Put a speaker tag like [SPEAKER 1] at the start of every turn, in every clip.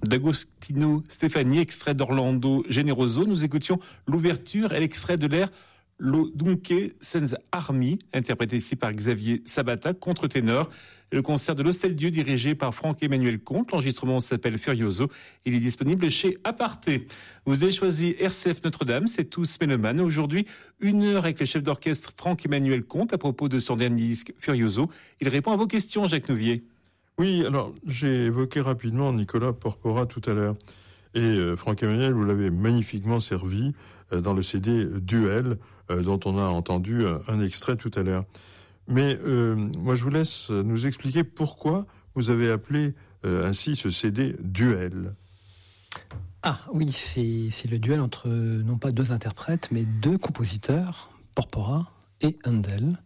[SPEAKER 1] d'Agostino Stefani, extrait d'Orlando Generoso. Nous écoutions l'ouverture et l'extrait de l'air Lo Dunque Senza Armi, interprété ici par Xavier Sabata, contre-ténor. Le concert de l'Hostel Dieu dirigé par Franck-Emmanuel Comte. L'enregistrement s'appelle Furioso. Il est disponible chez Aparté. Vous avez choisi RCF Notre-Dame, c'est tous mélomanes. Aujourd'hui, 1 heure avec le chef d'orchestre Franck-Emmanuel Comte à propos de son dernier disque Furioso. Il répond à vos questions, Jacques Nouvier.
[SPEAKER 2] Oui, alors j'ai évoqué rapidement Nicolas Porpora tout à l'heure. Et Franck-Emmanuel, vous l'avez magnifiquement servi dans le CD Duel, dont on a entendu un extrait tout à l'heure. Mais moi, je vous laisse nous expliquer pourquoi vous avez appelé ainsi ce CD Duel.
[SPEAKER 3] Ah oui, c'est le duel entre non pas 2 interprètes, mais 2 compositeurs, Porpora et Handel.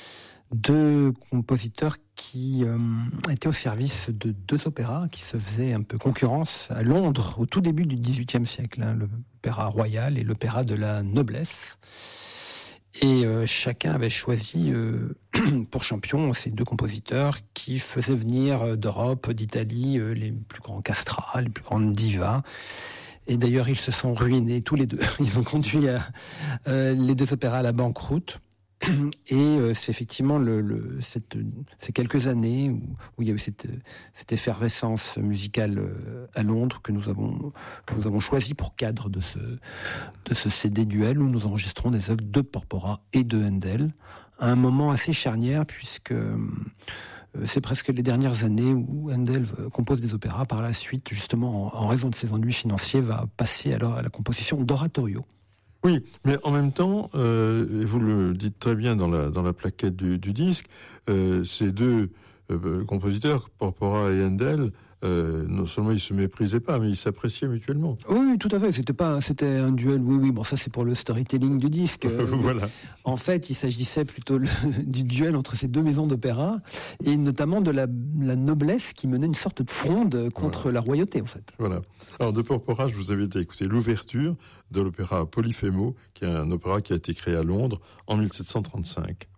[SPEAKER 3] 2 compositeurs qui étaient au service de 2 opéras qui se faisaient un peu concurrence à Londres au tout début du XVIIIe siècle, l'opéra royal et l'opéra de la noblesse. Et chacun avait choisi pour champion ces 2 compositeurs qui faisaient venir d'Europe, d'Italie, les plus grands castrats, les plus grandes divas. Et d'ailleurs, ils se sont ruinés tous les 2. Ils ont conduit les 2 opéras à la banqueroute. Et c'est effectivement ces quelques années où il y a eu cette effervescence musicale à Londres que nous avons choisi pour cadre de ce CD Duel où nous enregistrons des œuvres de Porpora et de Handel à un moment assez charnière puisque c'est presque les dernières années où Handel compose des opéras. Par la suite, justement, en raison de ses ennuis financiers, va passer alors à la composition d'oratorio.
[SPEAKER 2] Oui, mais en même temps, et vous le dites très bien dans la plaquette du disque, ces 2 compositeurs, Porpora et Handel, non seulement ils se méprisaient pas, mais ils s'appréciaient mutuellement.
[SPEAKER 3] Oui, tout à fait. C'était un duel. Oui. Bon, ça c'est pour le storytelling du disque.
[SPEAKER 2] Voilà.
[SPEAKER 3] En fait, il s'agissait plutôt du duel entre ces 2 maisons d'opéra et notamment de la noblesse qui menait une sorte de fronde contre la royauté, en fait.
[SPEAKER 2] Voilà. Alors de Porpora, je vous invite à écouter l'ouverture de l'opéra Polyphémo, qui est un opéra qui a été créé à Londres en 1735.